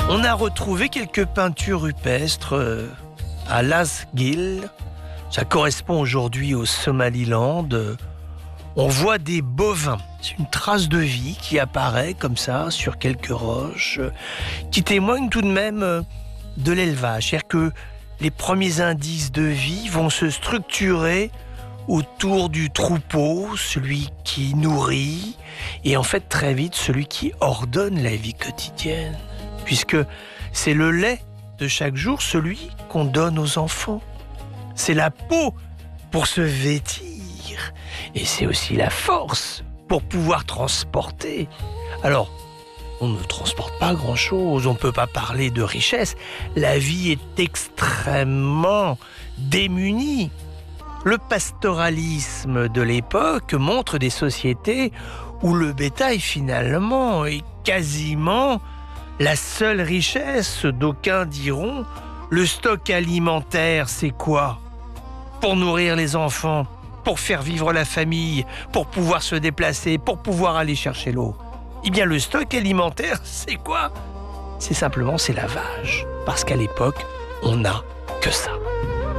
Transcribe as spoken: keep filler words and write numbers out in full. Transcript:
On a retrouvé quelques peintures rupestres euh, à Lasgil. Ça correspond aujourd'hui au Somaliland. On voit des bovins. C'est une trace de vie qui apparaît comme ça sur quelques roches, euh, qui témoigne tout de même euh, de l'élevage. C'est-à-dire que les premiers indices de vie vont se structurer autour du troupeau, celui qui nourrit, et en fait très vite celui qui ordonne la vie quotidienne. Puisque c'est le lait de chaque jour, celui qu'on donne aux enfants. C'est la peau pour se vêtir. Et c'est aussi la force pour pouvoir transporter. Alors, on ne transporte pas grand-chose, on ne peut pas parler de richesse. La vie est extrêmement démunie. Le pastoralisme de l'époque montre des sociétés où le bétail finalement est quasiment la seule richesse. D'aucuns diront, le stock alimentaire, c'est quoi? Pour nourrir les enfants, pour faire vivre la famille, pour pouvoir se déplacer, pour pouvoir aller chercher l'eau. Eh bien, le stock alimentaire, c'est quoi? C'est simplement, c'est la vache. Parce qu'à l'époque, on n'a que ça.